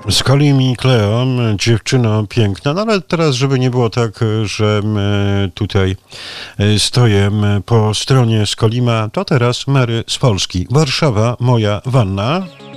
Skolim i Kleo, dziewczyno piękna, no ale teraz, żeby nie było tak, że tutaj stoję po stronie Skolima, to teraz Mary z Polski. Warszawa, moja wanna.